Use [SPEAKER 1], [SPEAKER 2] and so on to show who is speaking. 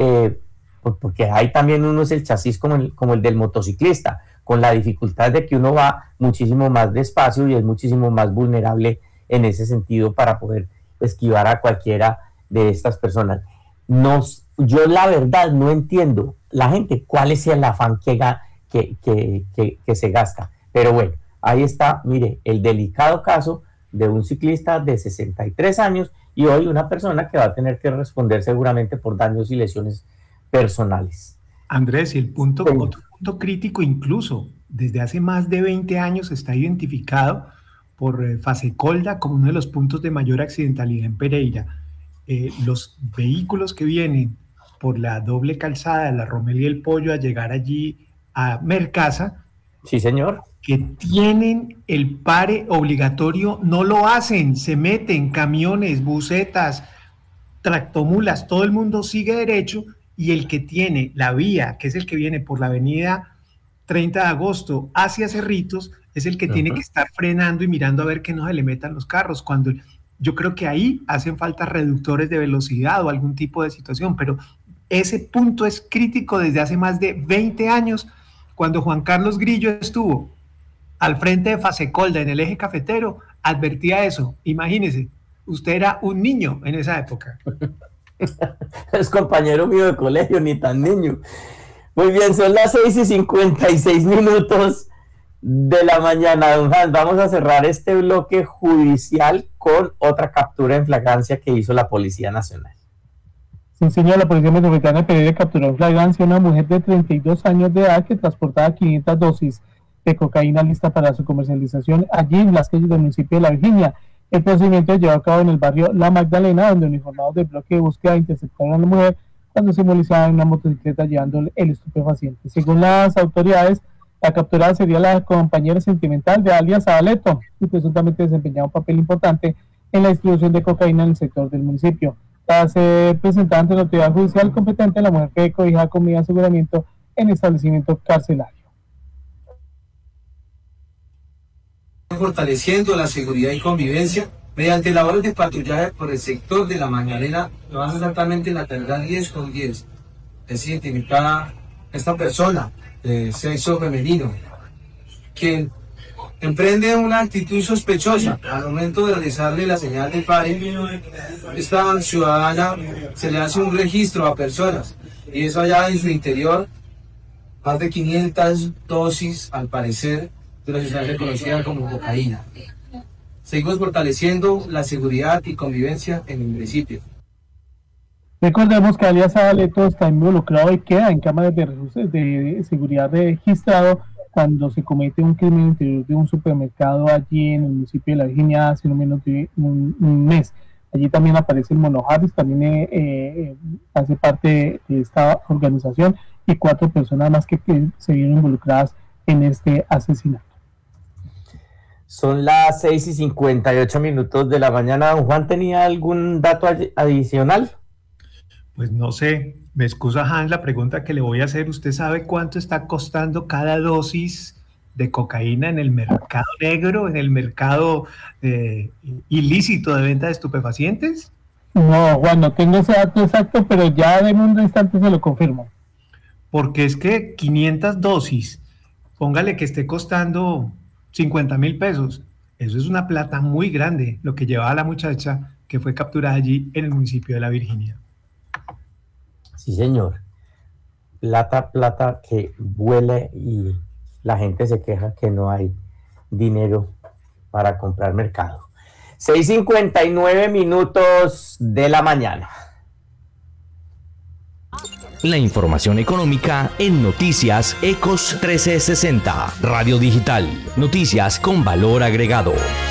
[SPEAKER 1] porque hay también uno es el chasis como el del motociclista, con la dificultad de que uno va muchísimo más despacio y es muchísimo más vulnerable en ese sentido para poder esquivar a cualquiera de estas personas. Yo la verdad no entiendo la gente cuál es el afán que se gasta, pero bueno, ahí está, mire, el delicado caso de un ciclista de 63 años y hoy una persona que va a tener que responder seguramente por daños y lesiones personales.
[SPEAKER 2] Andrés, y otro punto crítico, incluso desde hace más de 20 años está identificado por Fasecolda como uno de los puntos de mayor accidentalidad en Pereira. Los vehículos que vienen por la doble calzada de la Rommel y el Pollo a llegar allí a Mercasa,
[SPEAKER 1] sí señor,
[SPEAKER 2] que tienen el pare obligatorio, no lo hacen, se meten camiones, busetas, tractomulas, todo el mundo sigue derecho, y el que tiene la vía, que es el que viene por la avenida 30 de agosto hacia Cerritos, es el que tiene que estar frenando y mirando a ver que no se le metan los carros, cuando yo creo que ahí hacen falta reductores de velocidad o algún tipo de situación, pero ese punto es crítico desde hace más de 20 años, cuando Juan Carlos Grillo estuvo al frente de Fasecolda en el eje cafetero, advertía eso. Imagínese, usted era un niño en esa época.
[SPEAKER 1] Es compañero mío de colegio, ni tan niño. Muy bien, son las 6:56 de la mañana, don Hans. Vamos a cerrar este bloque judicial con otra captura en flagrancia que hizo la Policía Nacional.
[SPEAKER 3] Sí, señor, la Policía Metropolitana de Pereira capturó en flagrancia a una mujer de 32 años de edad que transportaba 500 dosis de cocaína lista para su comercialización allí en las calles del municipio de La Virginia. El procedimiento se llevó a cabo en el barrio La Magdalena, donde uniformados del bloque de búsqueda interceptaron a la mujer cuando se movilizaba en una motocicleta llevándole el estupefaciente. Según las autoridades, la capturada sería la compañera sentimental de alias Zabaleto, y presuntamente desempeñaba un papel importante en la distribución de cocaína en el sector del municipio. Tras presentar ante la autoridad judicial competente, la mujer fue cobijada con medida de aseguramiento en establecimiento carcelario.
[SPEAKER 4] Fortaleciendo la seguridad y convivencia mediante labores de patrullaje por el sector de La Magdalena, más exactamente en la terminal 10/10. Es identificada esta persona de sexo femenino quien emprende una actitud sospechosa al momento de realizarle la señal de pare. Esta ciudadana se le hace un registro a personas y eso allá en su interior más de 500 dosis al parecer de la sustancia reconocida como cocaína. Seguimos fortaleciendo la seguridad y convivencia en el municipio.
[SPEAKER 3] Recordemos que alias Zabaleto está involucrado y queda en cámaras de seguridad registrado cuando se comete un crimen en el interior de un supermercado allí en el municipio de La Virginia hace no menos de un mes. Allí también aparece el Mono Harris, también hace parte de esta organización, y 4 personas más que se vieron involucradas en este asesinato.
[SPEAKER 1] Son las 6:58 de la mañana. Don Juan, ¿tenía algún dato adicional?
[SPEAKER 2] Pues no sé, me excusa Hans, la pregunta que le voy a hacer, ¿usted sabe cuánto está costando cada dosis de cocaína en el mercado negro, en el mercado ilícito de venta de estupefacientes?
[SPEAKER 3] No, Juan, no tengo ese dato exacto, pero ya de un instante se lo confirmo.
[SPEAKER 2] Porque es que 500 dosis, póngale que esté costando 50,000 pesos, eso es una plata muy grande, lo que llevaba a la muchacha que fue capturada allí en el municipio de La Virginia.
[SPEAKER 1] Sí, señor. Plata que vuela y la gente se queja que no hay dinero para comprar mercado. 6:59 de la mañana.
[SPEAKER 5] La información económica en Noticias Ecos 1360, Radio Digital, noticias con valor agregado.